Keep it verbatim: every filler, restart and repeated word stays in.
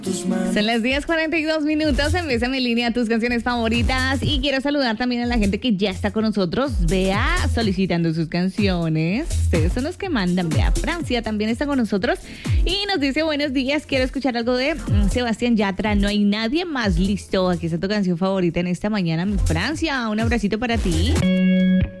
Son las diez cuarenta y dos minutos, empieza mi línea tus canciones favoritas y quiero saludar también a la gente que ya está con nosotros, vea, solicitando sus canciones. Ustedes son los que mandan, vea, Francia también está con nosotros y nos dice buenos días, quiero escuchar algo de mm, Sebastián Yatra, no hay nadie más. Listo, aquí está tu canción favorita en esta mañana, mi Francia, un abracito para ti.